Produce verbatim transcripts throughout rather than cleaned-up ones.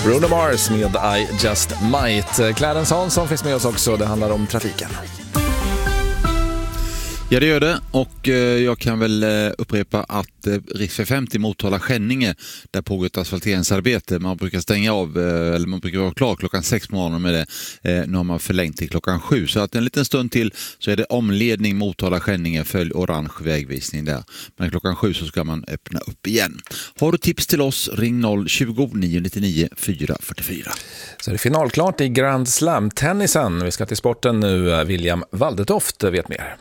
Bruno Mars med I Just Might. Clarence Hansson finns med oss också. Det handlar om trafiken. Ja, det gör det, och jag kan väl upprepa att riksväg femtio Motala-Skänninge, där pågår ett asfalteringsarbete. Man brukar stänga av, eller man brukar vara klar klockan sex på morgonen med det. Nu har man förlängt till klockan sju, så att en liten stund till så är det omledning Motala-Skänninge, följ orange vägvisning där. Men klockan sju så ska man öppna upp igen. Har du tips till oss, ring noll tjugo, nio nittionio, fyra fyrtiofyra. Så är det finalklart i Grand Slam-tennisen. Vi ska till sporten nu. William Waldetoft vet mer.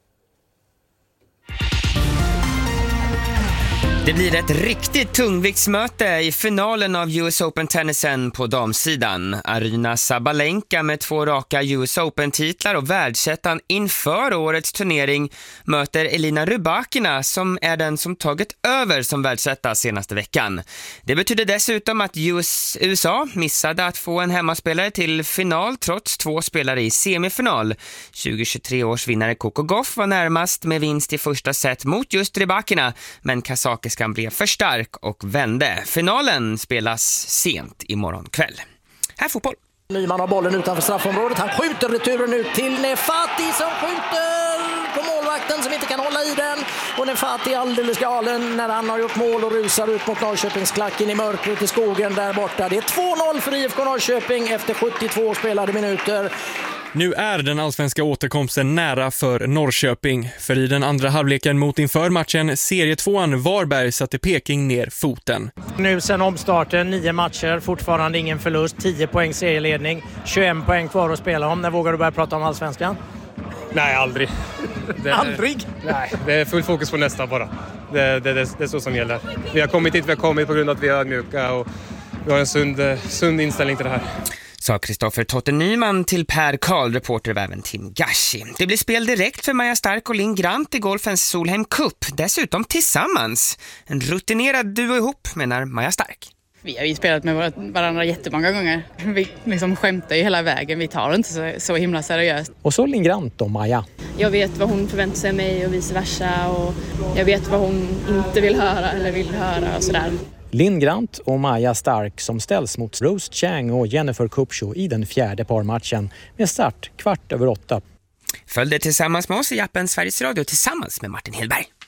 Det blir ett riktigt tungviktsmöte i finalen av U S Open-tennisen på damsidan. Aryna Sabalenka med två raka U S Open-titlar och världsettan inför årets turnering möter Elina Rybakina, som är den som tagit över som världsetta senaste veckan. Det betyder dessutom att U S A missade att få en hemmaspelare till final trots två spelare i semifinal. tjugohundratjugotre års vinnare Coco Gauff var närmast med vinst i första set mot just Rybakina, men Kazakistan blev för stark och vände. Finalen spelas sent imorgon kväll. Här fotboll. Nyman har bollen utanför straffområdet. Han skjuter returen ut till Nefati som skjuter på målvakten som inte kan hålla i den. Och Nefati är alldeles galen när han har gjort mål och rusar ut mot Norrköpingsklacken i mörkret i skogen där borta. Det är två noll för I F K Norrköping efter sjuttiotvå spelade minuter. Nu är den allsvenska återkomsten nära för Norrköping. För i den andra halvleken mot inför matchen serietvåan Varberg satte Peking ner foten. Nu sen omstarten, nio matcher, fortfarande ingen förlust, tio poäng serieledning, tjugoett poäng kvar att spela om. När vågar du börja prata om allsvenskan? Nej, aldrig. Det, aldrig? Nej, det är full fokus på nästa bara. Det, det, det, det är så som gäller. Vi har kommit hit, vi har kommit på grund av att vi är mjuka och vi har en sund, sund inställning till det här. Sa Kristoffer Totte Nyman till Per Karl, reporter även Tim Gashi. Det blir spel direkt för Maja Stark och Linn Grant i golfens Solheim Cup. Dessutom tillsammans. En rutinerad duo ihop, menar Maja Stark. Vi har ju spelat med varandra jättemånga gånger. Vi liksom skämtar ju hela vägen. Vi tar det inte så, så himla seriöst. Och så Linn Grant och Maja. Jag vet vad hon förväntar sig av mig och vice versa. Och jag vet vad hon inte vill höra eller vill höra och sådär. Linn Grant och Maja Stark som ställs mot Rose Chang och Jennifer Kupcho i den fjärde parmatchen med start kvart över åtta. Följ det tillsammans med oss i appen Sveriges Radio tillsammans med Martin Hillberg.